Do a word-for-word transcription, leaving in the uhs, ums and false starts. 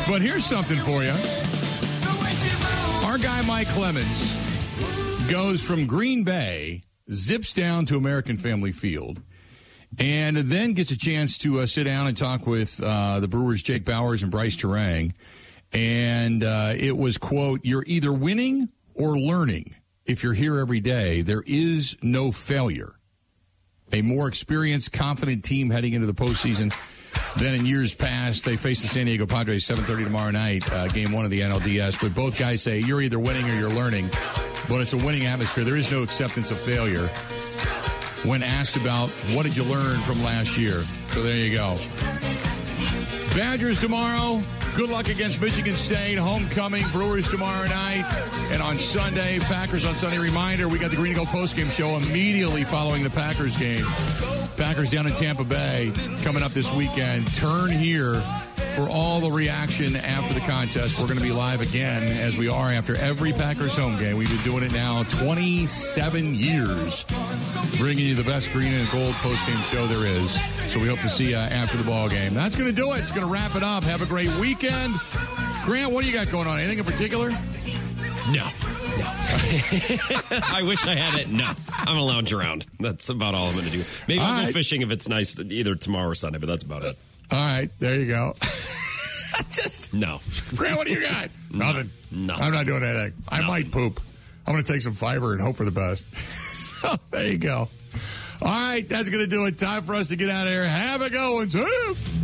But here's something for you. Our guy Mike Clemens goes from Green Bay, zips down to American Family Field, and then gets a chance to uh, sit down and talk with uh, the Brewers' Jake Bauers and Bryce Terang. And uh, it was, quote, "You're either winning or learning. If you're here every day, there is no failure. A more experienced, confident team heading into the postseason than in years past. They face the San Diego Padres seven thirty tomorrow night, uh, game one of the N L D S. But both guys say you're either winning or you're learning. But it's a winning atmosphere. There is no acceptance of failure when asked about what did you learn from last year. So there you go. Badgers tomorrow. Good luck against Michigan State. Homecoming. Brewers tomorrow night. And on Sunday, Packers on Sunday. Reminder, we got the Green and Gold postgame show immediately following the Packers game. Packers down in Tampa Bay coming up this weekend. Turn here for all the reaction after the contest. We're going to be live again, as we are after every Packers home game. We've been doing it now twenty-seven years, bringing you the best Green and Gold postgame show there is. So we hope to see you after the ball game. That's going to do it. It's going to wrap it up. Have a great weekend. Grant, what do you got going on? Anything in particular? No. No. I wish I had it. No. I'm going to lounge around. That's about all I'm going to do. Maybe all I'll right. go fishing if it's nice either tomorrow or Sunday, but that's about it. All right. There you go. Just No. Grant, what do you got? Nothing. No. I'm not doing anything. I no. might poop. I'm going to take some fiber and hope for the best. So there you go. All right. That's going to do it. Time for us to get out of here. Have a good one, too.